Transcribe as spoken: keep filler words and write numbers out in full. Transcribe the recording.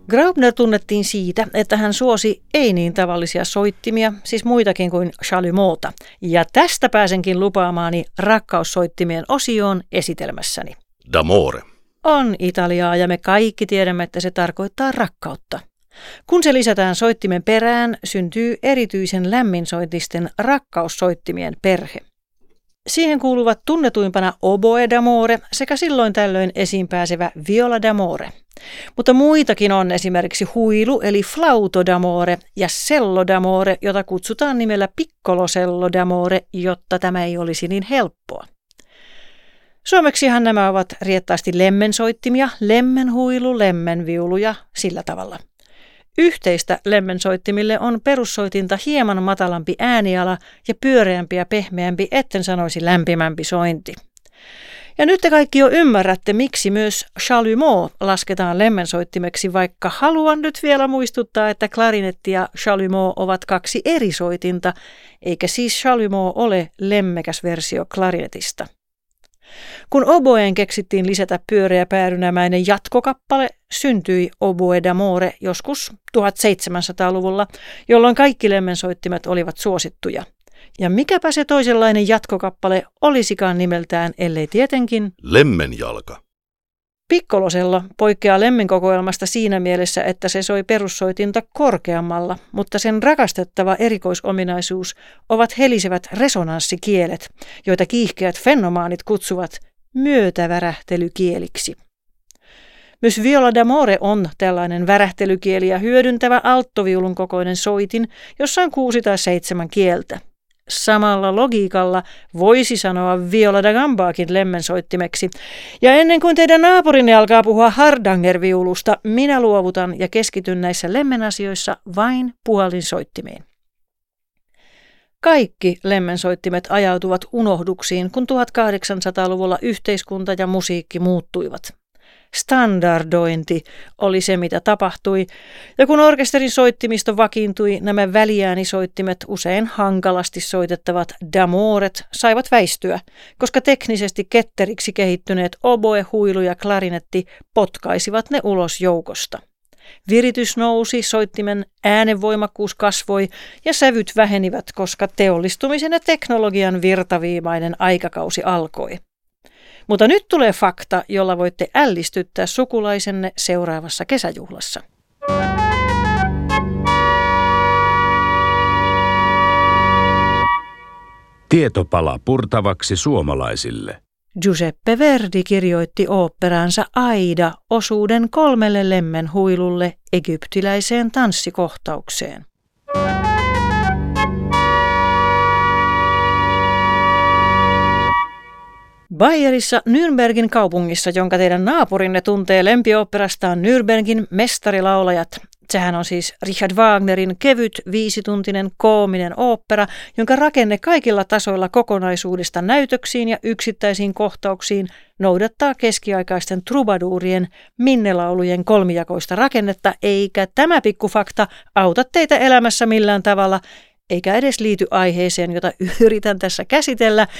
Graupner tunnettiin siitä, että hän suosi ei niin tavallisia soittimia, siis muitakin kuin Chalumeauta. Ja tästä pääsenkin lupaamaani rakkaussoittimien osioon esitelmässäni. D'amore. On italiaa ja me kaikki tiedämme, että se tarkoittaa rakkautta. Kun se lisätään soittimen perään, syntyy erityisen lämminsointisten rakkaussoittimien perhe. Siihen kuuluvat tunnetuimpana oboe d'amore sekä silloin tällöin esiin pääsevä viola d'amore. Mutta muitakin on esimerkiksi huilu eli flauto d'amore ja cello d'amore, jota kutsutaan nimellä piccolo cello d'amore, jotta tämä ei olisi niin helppoa. Suomeksihan nämä ovat riettaasti lemmensoittimia, lemmenhuilu, lemmenviulu ja sillä tavalla. Yhteistä lemmensoittimille on perussoitinta hieman matalampi ääniala ja pyöreämpi ja pehmeämpi, etten sanoisi lämpimämpi sointi. Ja nyt te kaikki jo ymmärrätte, miksi myös chalumeau lasketaan lemmensoittimeksi, vaikka haluan nyt vielä muistuttaa, että klarinetti ja chalumeau ovat kaksi eri soitinta, eikä siis chalumeau ole lemmekäs versio klarinetista. Kun oboeen keksittiin lisätä pyöreä päärynämäinen jatkokappale, syntyi oboe d'amore joskus tuhatseitsemänsataaluvulla, jolloin kaikki lemmensoittimet olivat suosittuja. Ja mikäpä se toisenlainen jatkokappale olisikaan nimeltään, ellei tietenkin lemmenjalka. Piccolosello poikkeaa lemmenkokoelmasta siinä mielessä, että se soi perussoitinta korkeammalla, mutta sen rakastettava erikoisominaisuus ovat helisevät resonanssikielet, joita kiihkeät fenomaanit kutsuvat myötävärähtelykieliksi. Myös viola d'amore on tällainen värähtelykieliä hyödyntävä alttoviulun kokoinen soitin, jossa on kuusi tai seitsemän kieltä. Samalla logiikalla voisi sanoa viola da gambaakin lemmensoittimeksi. Ja ennen kuin teidän naapurinne alkaa puhua hardangerviulusta, minä luovutan ja keskityn näissä lemmenasioissa vain puhalinsoittimiin. Kaikki lemmensoittimet ajautuvat unohduksiin, kun tuhatkahdeksansataaluvulla yhteiskunta ja musiikki muuttuivat. Standardointi oli se, mitä tapahtui, ja kun orkesterin soittimisto vakiintui, nämä väliäänisoittimet, usein hankalasti soitettavat d'amoret, saivat väistyä, koska teknisesti ketteriksi kehittyneet oboe, huilu ja klarinetti potkaisivat ne ulos joukosta. Viritys nousi, soittimen äänenvoimakkuus kasvoi ja sävyt vähenivät, koska teollistumisen ja teknologian virtaviimainen aikakausi alkoi. Mutta nyt tulee fakta, jolla voitte ällistyttää sukulaisenne seuraavassa kesäjuhlassa. Tietopala purtavaksi suomalaisille. Giuseppe Verdi kirjoitti oopperansa Aida osuuden kolmelle lemmenhuilulle egyptiläiseen tanssikohtaukseen. Bayerissa Nürnbergin kaupungissa, jonka teidän naapurinne tuntee lempioopperastaan Nürnbergin mestarilaulajat. Sehän on siis Richard Wagnerin kevyt, viisituntinen, koominen ooppera, jonka rakenne kaikilla tasoilla kokonaisuudesta näytöksiin ja yksittäisiin kohtauksiin noudattaa keskiaikaisten trubaduurien minnelaulujen kolmijakoista rakennetta, eikä tämä pikkufakta auta teitä elämässä millään tavalla, eikä edes liity aiheeseen, jota yritän tässä käsitellä,